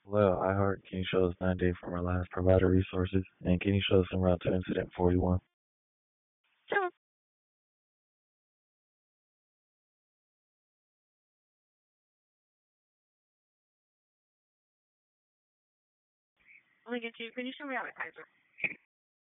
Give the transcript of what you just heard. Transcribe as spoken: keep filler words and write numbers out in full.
Well, iHeart, can you show us nine day from our last provider resources? And can you show us en route to incident forty-one? Sure. Let me get you. Can you show me how to Kaiser?